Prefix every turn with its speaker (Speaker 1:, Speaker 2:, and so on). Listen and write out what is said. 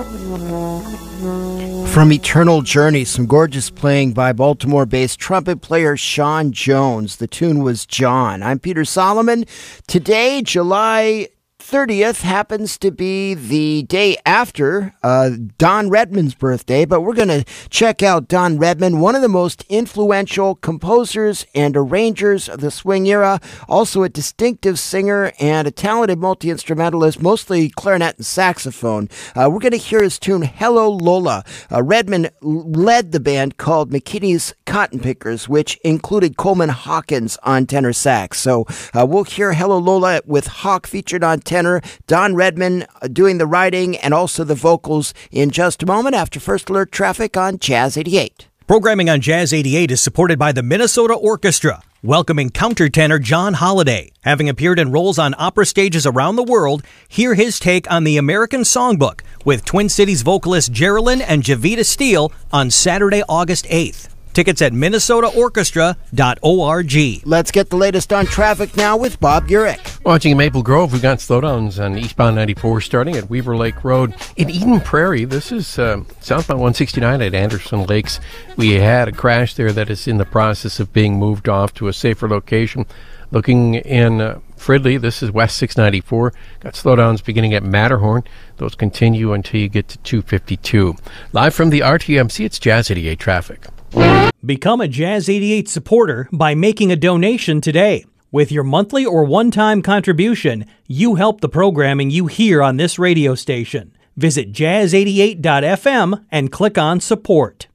Speaker 1: From Eternal Journey, some gorgeous playing by Baltimore-based trumpet player Sean Jones. The tune was John. I'm Peter Solomon. Today, July 30th, happens to be the day after Don Redman's birthday, but we're going to check out Don Redman, one of the most influential composers and arrangers of the swing era, also a distinctive singer and a talented multi-instrumentalist, mostly clarinet and saxophone. We're going to hear his tune, Hello Lola. Redman led the band called McKinney's Cotton Pickers, which included Coleman Hawkins on tenor sax. So we'll hear Hello Lola with Hawk featured on tenor, Don Redman doing the writing and also the vocals in just a moment after First Alert Traffic on Jazz 88.
Speaker 2: Programming on Jazz 88 is supported by the Minnesota Orchestra, welcoming countertenor John Holliday. Having appeared in roles on opera stages around the world, hear his take on the American Songbook with Twin Cities vocalist Geraldine and Javita Steele on Saturday, August 8th. Tickets at minnesotaorchestra.org.
Speaker 1: Let's get the latest on traffic now with Bob Urich.
Speaker 3: Watching in Maple Grove, we've got slowdowns on eastbound 94 starting at Weaver Lake Road. In Eden Prairie, this is southbound 169 at Anderson Lakes. We had a crash there that is in the process of being moved off to a safer location. Looking in Fridley, this is West 694. Got slowdowns beginning at Matterhorn. Those continue until you get to 252. Live from the RTMC, it's Jazz 88 traffic.
Speaker 2: Become a Jazz 88 supporter by making a donation today. With your monthly or one-time contribution, you help the programming you hear on this radio station. Visit jazz88.fm and click on support.